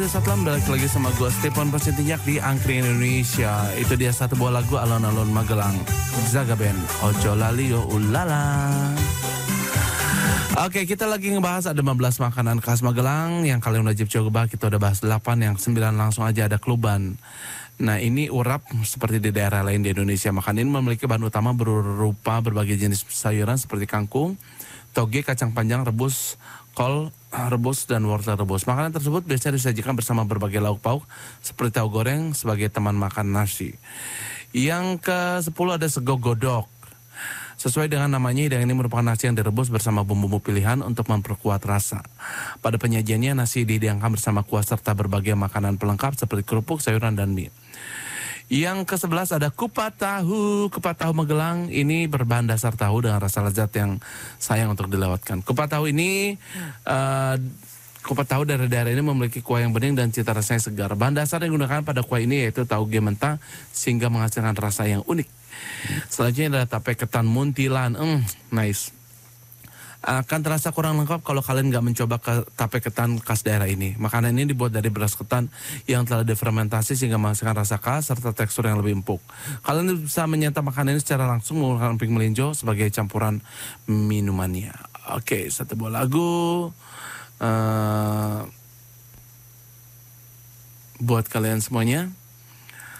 Salam, balik lagi sama gue Stephen Persintinyak di Angkring Indonesia. Itu dia satu buah lagu alon-alon Magelang, Zaga Band, Ojo Lali Yo Ulala. Oke, kita lagi ngebahas ada 15 makanan khas Magelang yang kalian wajib coba. Kita udah bahas 8, yang 9 langsung aja ada Kluban. Nah, ini urap seperti di daerah lain di Indonesia. Makanan ini memiliki bahan utama berupa berbagai jenis sayuran seperti kangkung, toge, kacang panjang, rebus, kol rebus, dan wortel rebus. Makanan tersebut biasanya disajikan bersama berbagai lauk pauk seperti tahu goreng sebagai teman makan nasi. Yang ke-10 ada sego godok. Sesuai dengan namanya, hidangan ini merupakan nasi yang direbus bersama bumbu-bumbu pilihan untuk memperkuat rasa. Pada penyajiannya, nasi dihidangkan bersama kuah serta berbagai makanan pelengkap seperti kerupuk, sayuran, dan mie. Yang ke-11 ada kupat tahu. Kupat tahu Magelang ini berbahan dasar tahu dengan rasa lezat yang sayang untuk dilewatkan. Kupat tahu ini kupat tahu dari daerah ini memiliki kuah yang bening dan cita rasanya segar. Bahan dasar yang digunakan pada kuah ini yaitu tauge mentah sehingga menghasilkan rasa yang unik. Selanjutnya ada tape ketan muntilan. Nice. Akan terasa kurang lengkap kalau kalian nggak mencoba tape ketan khas daerah ini. Makanan ini dibuat dari beras ketan yang telah difermentasi sehingga menghasilkan rasa khas serta tekstur yang lebih empuk. Kalian bisa menyantap makanan ini secara langsung menggunakan emping melinjo sebagai campuran minumannya. Oke, satu buah lagu buat kalian semuanya.